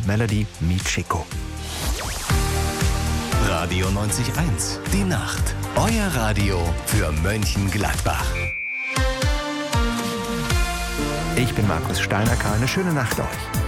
Melody Meet Chico. Radio 90.1, die Nacht. Euer Radio für Mönchengladbach. Ich bin Markus Steinacker. Eine schöne Nacht euch.